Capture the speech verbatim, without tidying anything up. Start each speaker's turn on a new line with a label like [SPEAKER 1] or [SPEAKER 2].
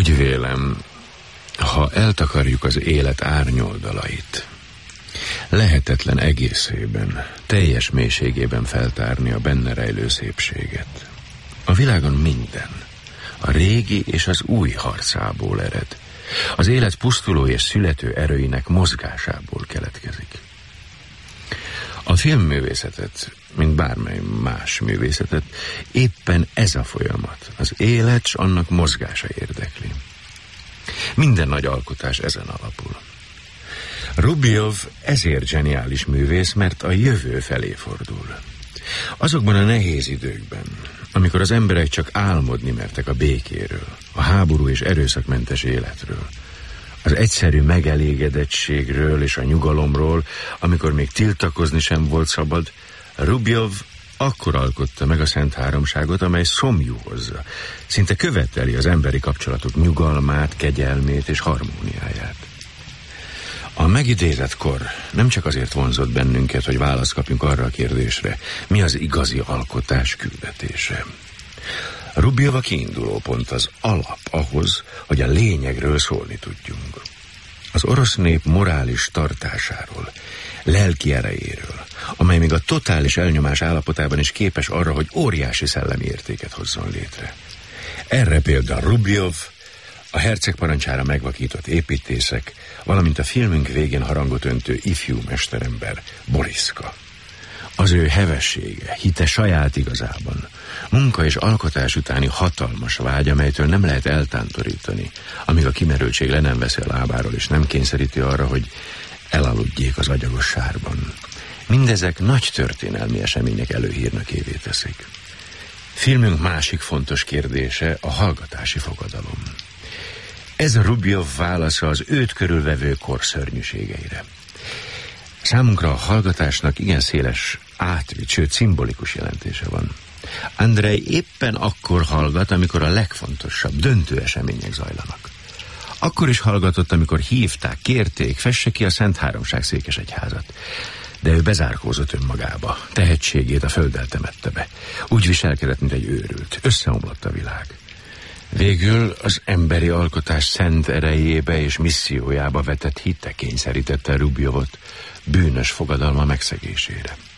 [SPEAKER 1] Úgy vélem, ha eltakarjuk az élet árnyoldalait, lehetetlen egészében, teljes mélységében feltárni a benne rejlő szépséget. A világon minden, a régi és az új harcából ered. Az élet pusztuló és születő erőinek mozgásából keletkezik. A filmművészetet, mint bármely más művészetet, éppen ez a folyamat, az élet s annak mozgása érdekli. Minden nagy alkotás ezen alapul. Rubljov ezért zseniális művész, mert a jövő felé fordul. Azokban a nehéz időkben, amikor az emberek csak álmodni mertek a békéről, a háború és erőszakmentes életről, az egyszerű megelégedettségről és a nyugalomról, amikor még tiltakozni sem volt szabad, Rubljov akkor alkotta meg a Szent Háromságot, amely szomjú hozza, szinte követeli az emberi kapcsolatok nyugalmát, kegyelmét és harmóniáját. A megidézett kor nem csak azért vonzott bennünket, hogy választ kapjunk arra a kérdésre, mi az igazi alkotás küldetése. Rubljov a kiinduló pont, az alap ahhoz, hogy a lényegről szólni tudjunk. Az orosz nép morális tartásáról, lelki erejéről, amely még a totális elnyomás állapotában is képes arra, hogy óriási szellemi értéket hozzon létre. Erre például Rubljov, a herceg parancsára megvakított építészek, valamint a filmünk végén harangot öntő ifjú mesterember, Boriska. Az ő hevessége, hite saját igazában, munka és alkotás utáni hatalmas vágy, amelytől nem lehet eltántorítani, amíg a kimerültség le nem veszi a lábáról, és nem kényszeríti arra, hogy elaludjék az agyagos sárban. Mindezek nagy történelmi események előhírnökévé teszik. Filmünk másik fontos kérdése a hallgatási fogadalom. Ez a Rubljov válasza az őt körülvevő kor szörnyűségeire. Számunkra a hallgatásnak igen széles átvitt, sőt szimbolikus jelentése van. Andrej éppen akkor hallgat, amikor a legfontosabb, döntő események zajlanak. Akkor is hallgatott, amikor hívták, kérték, fesse ki a Szent Háromság székesegyházat. De ő bezárkózott önmagába, tehetségét a földdel temette be. Úgy viselkedett, mint egy őrült. Összeomlott a világ. Végül az emberi alkotás szent erejébe és missziójába vetett hite kényszerítette Rubljovot bűnös fogadalma megszegésére.